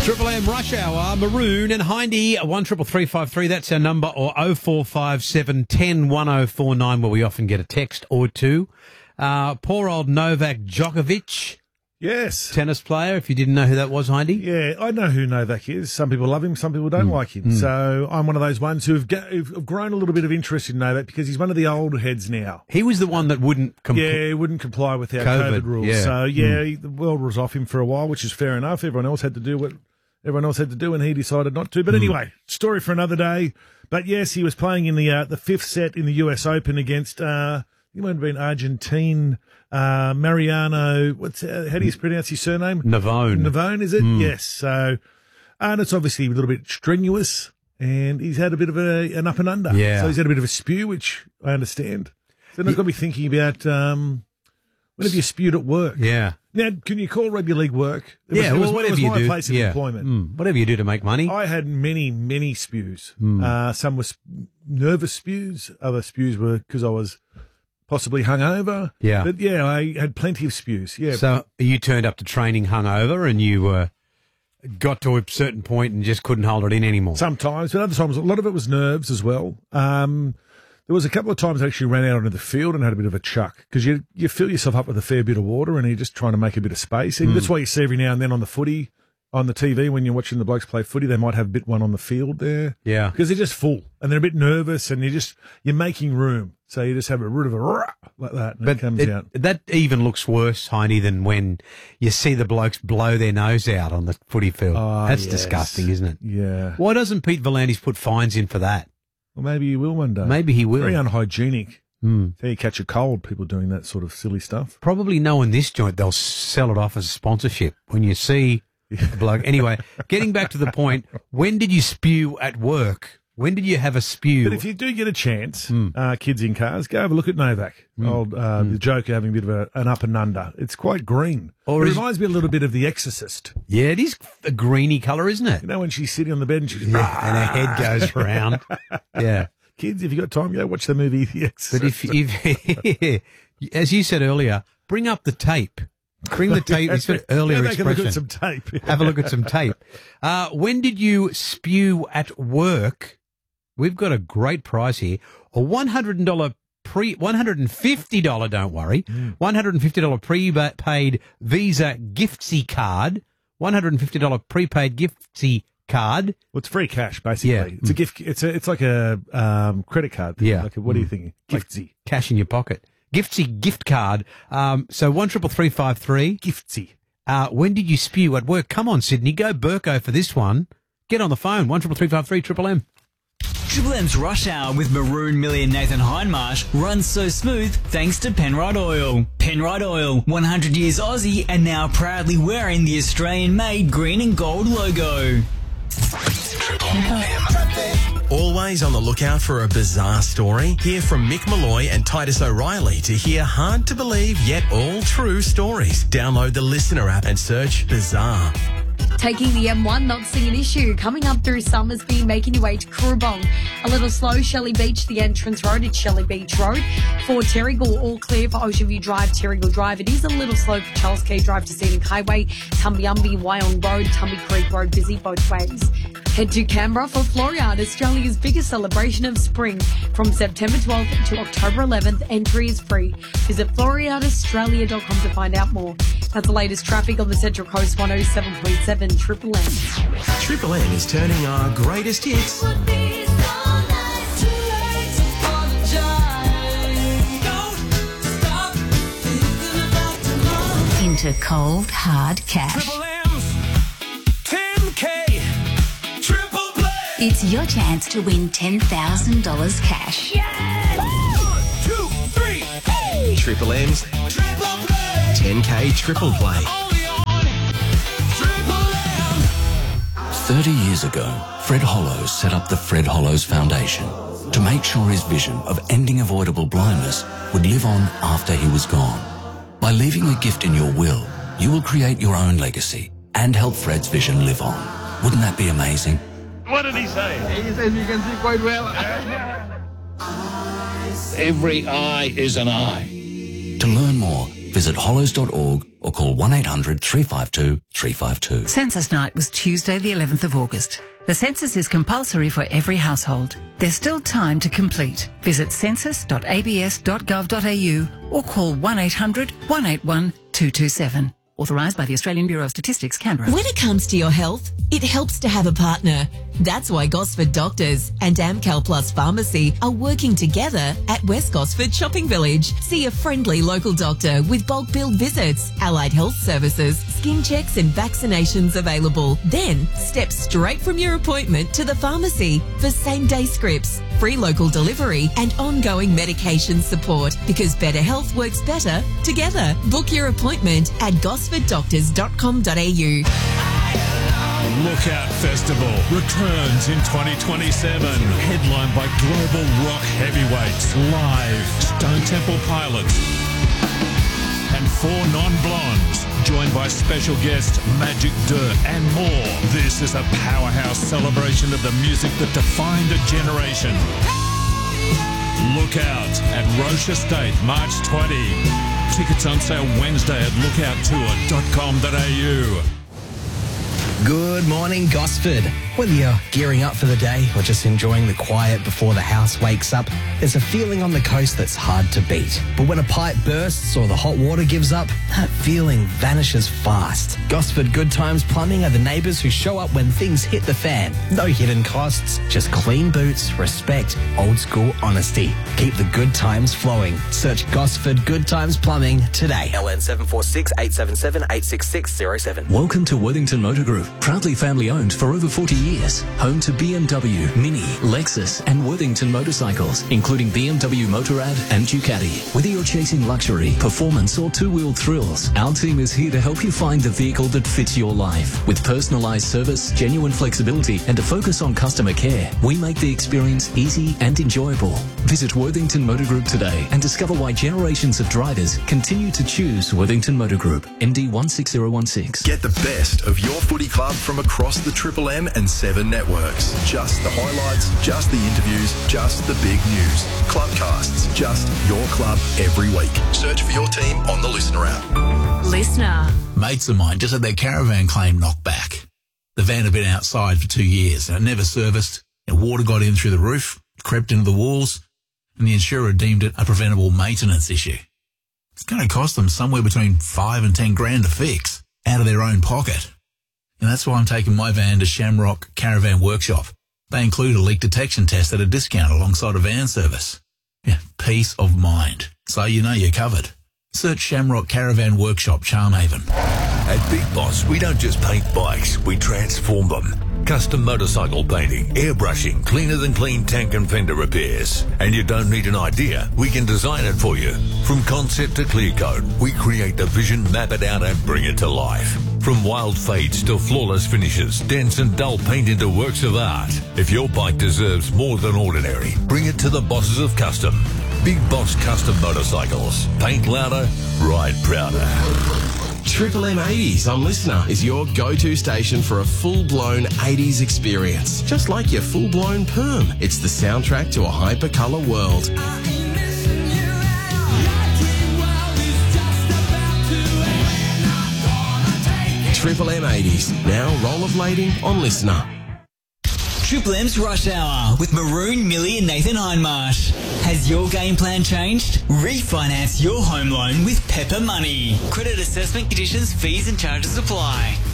Triple M Rush Hour, Maroon and Hindy, 133353, that's our number, or 0457 10 1049, where we often get a text or two. Poor old Novak Djokovic, Yes. tennis player, if you didn't know who that was, Hindy. Yeah, I know who Novak is. Some people love him, some people don't like him. So I'm one of those ones who've grown a little bit of interest in Novak because he's one of the old heads now. He was the one that wouldn't He wouldn't comply with our COVID rules. yeah. So, the world was off him for a while, which is fair enough. Everyone else had to do what everyone else had to do, and he decided not to. But anyway, story for another day. But yes, he was playing in the fifth set in the US Open against, he might have been Argentine, Mariano, how do you pronounce his surname? Navone. Navone, is it? Yes. So, and it's obviously a little bit strenuous, and he's had a bit of an up and under. Yeah. So he's had a bit of a spew, which I understand. So they've got to be thinking about, when have you spewed at work? Yeah. Now, can you call rugby league work? Whatever you my do. place of employment. Whatever you do to make money. I had many spews. Some were nervous spews. Other spews were because I was possibly hungover. Yeah. But yeah, I had plenty of spews. Yeah. So you turned up to training hungover and you got to a certain point and just couldn't hold it in anymore. Sometimes, but other times, a lot of it was nerves as well. There was a couple of times I actually ran out onto the field and had a bit of a chuck because you fill yourself up with a fair bit of water and you're just trying to make a bit of space. And that's why you see every now and then on the footy, on the TV, when you're watching the blokes play footy, they might have a bit one on the field there. Yeah. Because they're just full and they're a bit nervous and you're making room. So you just have a bit of a rah like that and it comes out. That even looks worse, Heine, than when you see the blokes blow their nose out on the footy field. Oh, That's yes. disgusting, isn't it? Yeah. Why doesn't Pete Volandis put fines in for that? Well, maybe he will one day. Maybe he will. Very unhygienic. So you catch a cold, people doing that sort of silly stuff. Probably knowing this joint, they'll sell it off as a sponsorship. When you see a bloke. Anyway, getting back to the point, when did you spew at work? When did you have a spew? But if you do get a chance, kids in cars, go have a look at Novak. The Joker having a bit of an up and under. It's quite green. It reminds me a little bit of The Exorcist. Yeah, it is a greeny colour, isn't it? You know, when she's sitting on the bed and she's... And her head goes round. Yeah. Kids, if you got time, go watch the movie The Exorcist. But if as you said earlier, bring up the tape. Bring the tape. It's an earlier expression. Have a look at some tape. Have a look at some tape. When did you spew at work? We've got a great price here. A $150, don't worry, $150 prepaid Visa Giftsy card, $150 prepaid Giftsy card. Well, it's free cash, basically. Yeah. It's a gift. It's like a credit card thing. Yeah. Like what are you thinking? Giftsy. Cash in your pocket. Giftsy gift card. So 133353. Giftsy. When did you spew at work? Come on, Sydney. Go Burko for this one. Get on the phone. 133353 Triple M. Triple M's Rush Hour with Maroon, Millie and Nathan Hindmarsh runs so smooth thanks to Penrite Oil. Penrite Oil, 100 years Aussie and now proudly wearing the Australian-made green and gold logo. Triple M. Always on the lookout for a bizarre story? Hear from Mick Malloy and Titus O'Reilly to hear hard-to-believe yet all-true stories. Download the Listener app and search Bizarre. Taking the M1 not seeing an issue. Coming up through Summersby, making your way to Currabong. A little slow, Shelley Beach, the entrance road at Shelley Beach Road. For Terrigal, all clear for Ocean View Drive, Terrigal Drive. It is a little slow for Charles Key Drive to Scenic Highway. Tumbiumbi, Wyong Road, Tumby Creek Road, busy both ways. Head to Canberra for Floriade, Australia's biggest celebration of spring. From September 12th to October 11th, entry is free. Visit FloriadeAustralia.com to find out more. That's the latest traffic on the Central Coast 107.7 Triple M. Triple M is turning our greatest hits into cold, hard cash. Triple M's 10K Triple Play. It's your chance to win $10,000 cash. 1, 2, 3, hey. Triple M's Triple Play. 10K Triple Play. Only on Triple M. 30 years ago, Fred Hollows set up the Fred Hollows Foundation to make sure his vision of ending avoidable blindness would live on after he was gone. By leaving a gift in your will, you will create your own legacy and help Fred's vision live on. Wouldn't that be amazing? What did he say? He says you can see quite well. Every eye is an eye. To learn more, Visit hollows.org or call 1800 352 352. Census night was Tuesday the 11th of August. The census is compulsory for every household. There's still time to complete. Visit census.abs.gov.au or call 1800 181 227. Authorised by the Australian Bureau of Statistics, Canberra. When it comes to your health, it helps to have a partner. That's why Gosford Doctors and Amcal Plus Pharmacy are working together at West Gosford Shopping Village. See a friendly local doctor with bulk billed visits, allied health services, skin checks and vaccinations available. Then step straight from your appointment to the pharmacy for same-day scripts, free local delivery and ongoing medication support, because better health works better together. Book your appointment at gosforddoctors.com.au. Lookout Festival returns in 2027. Headlined by global rock heavyweights, Live, Stone Temple Pilots, and 4 non-blondes, joined by special guest Magic Dirt and more. This is a powerhouse celebration of the music that defined a generation. Lookout at Roche Estate, March 20. Tickets on sale Wednesday at lookouttour.com.au. Good morning, Gosford. Whether you're gearing up for the day or just enjoying the quiet before the house wakes up, there's a feeling on the coast that's hard to beat. But when a pipe bursts or the hot water gives up, that feeling vanishes fast. Gosford Good Times Plumbing are the neighbours who show up when things hit the fan. No hidden costs, just clean boots, respect, old school honesty. Keep the good times flowing. Search Gosford Good Times Plumbing today. LN 746 877 86607. Welcome to Worthington Motor Group. Proudly family owned for over 40 years. Home to BMW, Mini, Lexus and Worthington motorcycles, including BMW Motorrad and Ducati. Whether you're chasing luxury, performance or two-wheel thrills, our team is here to help you find the vehicle that fits your life. With personalised service, genuine flexibility and a focus on customer care, we make the experience easy and enjoyable. Visit Worthington Motor Group today and discover why generations of drivers continue to choose Worthington Motor Group. MD 16016. Get the best of your footy club from across the Triple M and 7 networks. Just the highlights, just the interviews, just the big news. Clubcasts, just your club every week. Search for your team on the Listener app. Listener. Mates of mine just had their caravan claim knocked back. The van had been outside for 2 years and it never serviced, and water got in through the roof, crept into the walls, and the insurer deemed it a preventable maintenance issue. It's going to cost them somewhere between 5 and 10 grand to fix, out of their own pocket. And that's why I'm taking my van to Shamrock Caravan Workshop. They include a leak detection test at a discount alongside a van service. Yeah, peace of mind. So you know you're covered. Search Shamrock Caravan Workshop, Charmhaven. At Big Boss, we don't just paint bikes, we transform them. Custom motorcycle painting, airbrushing, cleaner than clean tank and fender repairs. And you don't need an idea, we can design it for you. From concept to clear coat, we create the vision, map it out and bring it to life. From wild fades to flawless finishes, dense and dull paint into works of art. If your bike deserves more than ordinary, bring it to the bosses of custom. Big Boss Custom Motorcycles. Paint louder, ride prouder. Triple M 80s on Listener is your go-to station for a full-blown 80s experience. Just like your full-blown perm, it's the soundtrack to a hyper-colour world. Triple M 80s, now rollerblading on Listener. Triple M's Rush Hour with Maroon, Millie and Nathan Hindmarsh. Has your game plan changed? Refinance your home loan with Pepper Money. Credit assessment conditions, fees and charges apply.